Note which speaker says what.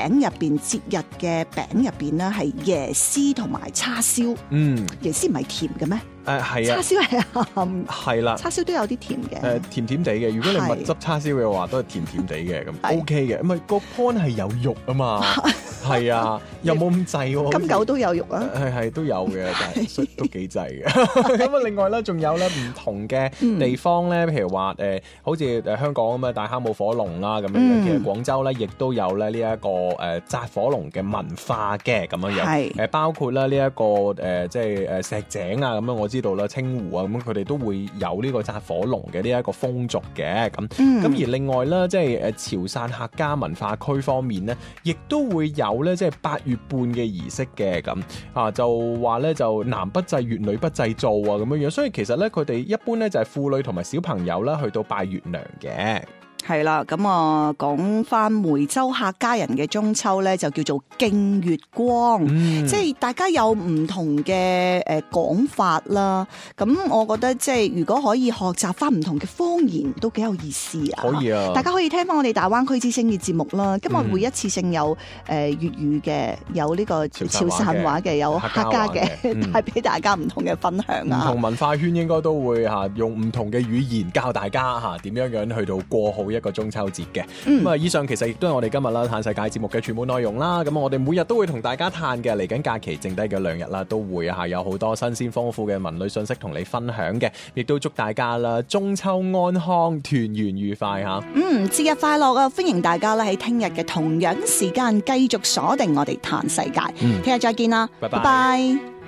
Speaker 1: 餅入邊，節日嘅餅入邊咧係椰絲同埋叉燒。椰絲唔係甜嘅咩？
Speaker 2: 係啊，
Speaker 1: 叉燒係鹹，
Speaker 2: 係啦，
Speaker 1: 叉燒都有啲甜嘅，
Speaker 2: 甜甜地嘅。如果你蜜汁叉燒嘅話，都係甜甜地嘅咁 OK 嘅。唔係個 point 係有肉啊嘛，係啊，又冇咁滯喎。
Speaker 1: 金狗都有肉啊，
Speaker 2: 係都有嘅，但係都幾滯嘅。咁啊，另外咧仲有咧唔同嘅地方咧，譬如話好似香港咁啊，大坑舞火龍啦咁樣。其實廣州咧亦都有咧呢一個紮火龍嘅文化嘅咁樣樣。包括咧呢一個即係石井啊咁樣，我知道啦，清湖啊咁佢哋都會有呢個紮火龍嘅呢一個風俗嘅咁。咁而另外咧，即係潮汕客家文化區方面咧，亦都會有咧即係8月半嘅儀式嘅咁啊，就話咧就男不祭月，女不祭灶啊咁樣樣。所以其實咧佢哋一般咧就係婦女同埋小朋友啦去到拜月娘嘅。
Speaker 1: 係啦，咁啊講翻梅州客家人嘅中秋咧，就叫做敬月光，即係大家有唔同嘅講法啦。咁我覺得即係如果可以學習翻唔同嘅方言，都幾有意思啊！
Speaker 2: 可以啊，
Speaker 1: 大家可以聽翻我哋大灣區之聲嘅節目啦。今日會一次性有粵語嘅，有呢個潮汕話嘅，有客家嘅，帶俾大家唔同嘅分享啊！
Speaker 2: 唔同文化圈應該都會用唔同嘅語言教大家點樣去到過好一個中秋節嘅。咁啊，以上其實亦都係我哋今日啦嘆世界節目嘅全部內容啦。咁我哋每日都會同大家嘆嘅，嚟緊假期剩低嘅2日啦，都會有好多新鮮豐富嘅文旅信息同你分享嘅。亦都祝大家啦中秋安康，團圓愉快嚇。
Speaker 1: 節日快樂啊！歡迎大家咧喺聽日嘅同樣時間繼續鎖定我哋嘆世界。聽日再見啦，拜拜。